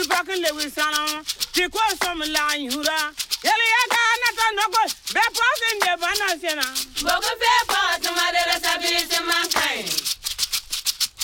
fucking Lewis Salon, she calls some line, hurrah. Eliaga, not a knuckle, they're passing the banana.